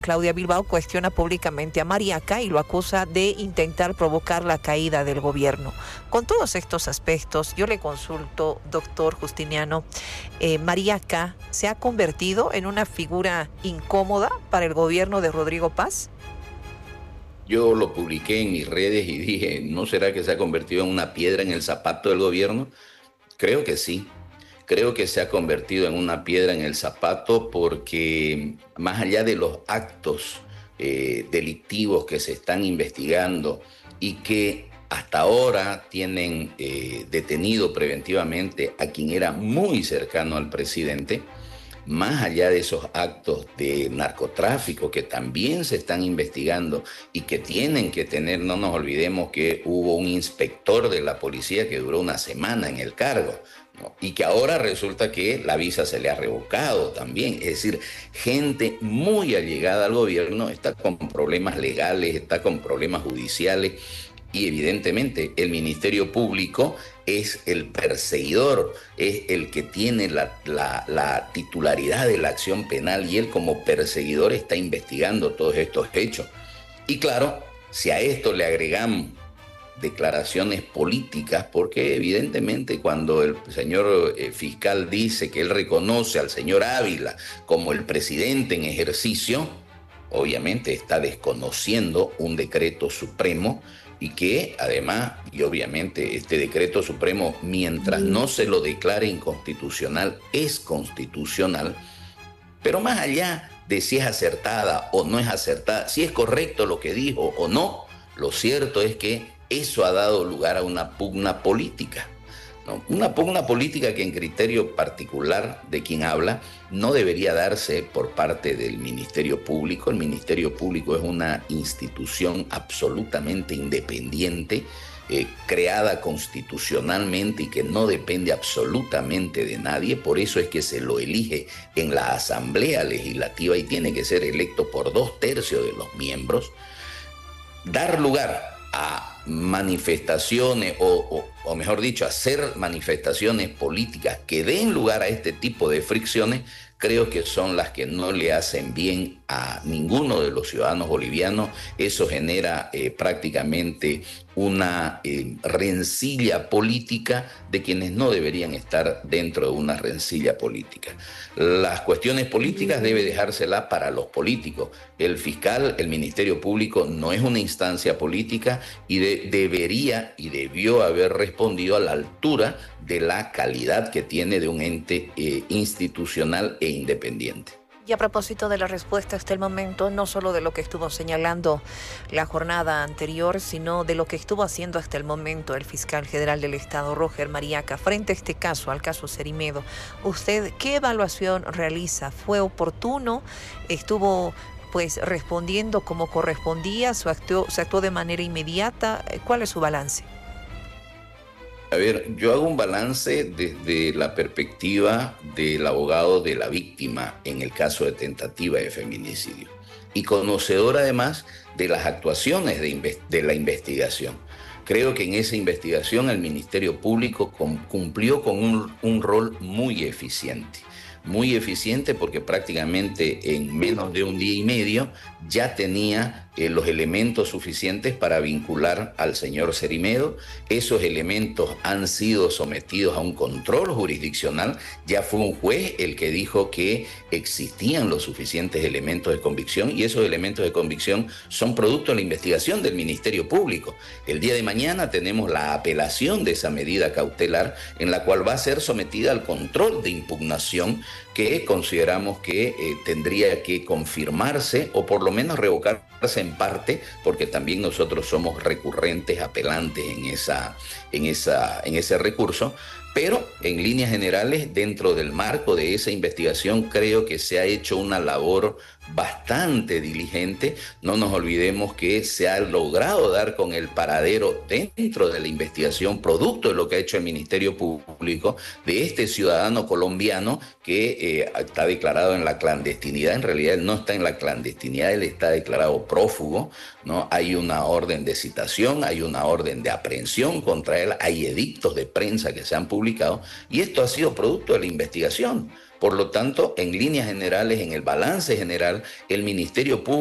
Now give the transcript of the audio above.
Claudia Bilbao cuestiona públicamente a Mariaca y lo acusa de intentar provocar la caída del gobierno. Con todos estos aspectos, yo le consulto, doctor Justiniano, ¿Mariaca se ha convertido en una figura incómoda para el gobierno de Rodrigo Paz? Yo lo publiqué en mis redes y dije, ¿no será que se ha convertido en una piedra en el zapato del gobierno? Creo que sí. Creo que se ha convertido en una piedra en el zapato porque más allá de los actos delictivos que se están investigando y que hasta ahora tienen detenido preventivamente a quien era muy cercano al presidente, más allá de esos actos de narcotráfico que también se están investigando y que tienen que tener, no nos olvidemos que hubo un inspector de la policía que duró una semana en el cargo, ¿no? Y que ahora resulta que la visa se le ha revocado también. Es decir, gente muy allegada al gobierno está con problemas legales, está con problemas judiciales. Y evidentemente el Ministerio Público es el perseguidor, es el que tiene la titularidad de la acción penal y él como perseguidor está investigando todos estos hechos. Y claro, si a esto le agregamos declaraciones políticas, porque evidentemente cuando el señor fiscal dice que él reconoce al señor Ávila como el presidente en ejercicio, obviamente está desconociendo un decreto supremo y que además, y obviamente este decreto supremo, mientras no se lo declare inconstitucional, es constitucional, pero más allá de si es acertada o no es acertada, si es correcto lo que dijo o no, lo cierto es que eso ha dado lugar a una pugna política, ¿no? Una pugna política que en criterio particular de quien habla no debería darse por parte del Ministerio Público. El Ministerio Público es una institución absolutamente independiente, creada constitucionalmente y que no depende absolutamente de nadie. Por eso es que se lo elige en la Asamblea Legislativa y tiene que ser electo por 2/3 de los miembros. Dar lugar a manifestaciones o mejor dicho, hacer manifestaciones políticas que den lugar a este tipo de fricciones, creo que son las que no le hacen bien a ninguno de los ciudadanos bolivianos. Eso genera prácticamente una rencilla política de quienes no deberían estar dentro de una rencilla política. Las cuestiones políticas debe dejárselas para los políticos. El fiscal, el Ministerio Público no es una instancia política y debería y debió haber respondido a la altura de la calidad que tiene de un ente institucional e independiente. Y a propósito de la respuesta hasta el momento, no solo de lo que estuvo señalando la jornada anterior, sino de lo que estuvo haciendo hasta el momento el fiscal general del Estado, Roger Mariaca, frente a este caso, al caso Cerimedo, ¿usted qué evaluación realiza? ¿Fue oportuno? ¿Estuvo pues respondiendo como correspondía? ¿Se actuó de manera inmediata? ¿Cuál es su balance? A ver, yo hago un balance desde la perspectiva del abogado de la víctima en el caso de tentativa de feminicidio y conocedor además de las actuaciones de la investigación. Creo que en esa investigación el Ministerio Público cumplió con un rol muy eficiente porque prácticamente en menos de un día y medio ya tenía los elementos suficientes para vincular al señor Cerimedo. Esos elementos han sido sometidos a un control jurisdiccional. Ya fue un juez el que dijo que existían los suficientes elementos de convicción y esos elementos de convicción son producto de la investigación del Ministerio Público. El día de mañana tenemos la apelación de esa medida cautelar en la cual va a ser sometida al control de impugnación que consideramos que tendría que confirmarse o por lo menos revocarse en parte, porque también nosotros somos recurrentes, apelantes en ese recurso. Pero en líneas generales, dentro del marco de esa investigación, creo que se ha hecho una labor bastante diligente. No nos olvidemos que se ha logrado dar con el paradero dentro de la investigación, producto de lo que ha hecho el Ministerio Público, de este ciudadano colombiano que está declarado en la clandestinidad. En realidad él no está en la clandestinidad, él está declarado prófugo, ¿no? Hay una orden de citación, hay una orden de aprehensión contra él, hay edictos de prensa que se han publicado y esto ha sido producto de la investigación. Por lo tanto, en líneas generales, en el balance general, el Ministerio Público